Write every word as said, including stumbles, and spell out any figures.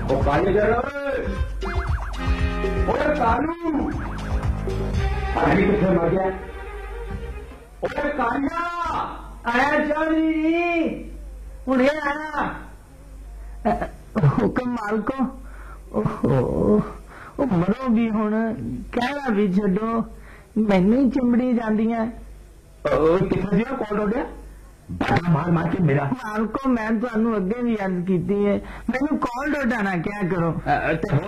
ਉਹ ਕਾਲੇ ਜਰਾ ਓਏ ਕਾਲੂ ਪਾਣੀ ਕਿੱਥੇ ਮਰ ਗਿਆ ਓਏ ਕਾਲਿਆ ਆਇਆ ਚੌਧਰੀ ਹੁਣੇ ਆਇਆ ਹੁਕਮ ਮਾਲਕੋ ਉਹ ਮਰੋ ਵੀ ਹੁਣ ਕਹਿਣਾ ਵੀ ਛੱਡੋ ਮੈਨੂੰ ਹੀ ਚਿੰਬੜੀ ਜਾਂਦੀਆਂ ਕਿੱਥੇ ਗਿਆ ਕੌਣ ਹੋ ਗਿਆ ਬਾਟਾ ਮਾਰ ਮਾਰ ਕੇ ਮੇਰਾ ਮਾਲਕੋ ਮੈਂ ਤੁਹਾਨੂੰ ਅੱਗੇ ਵੀ अर्ज ਕੀਤੀ ਹੈ ਮੈਨੂੰ ਕੌਣ ਡੋਡਾਣਾ ਕਿਆ ਕਰੋ